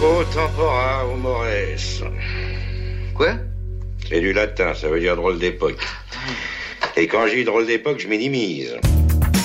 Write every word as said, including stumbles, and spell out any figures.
Au tempora, au mores. Quoi? C'est du latin, ça veut dire drôle d'époque. Et quand j'ai drôle d'époque, je minimise.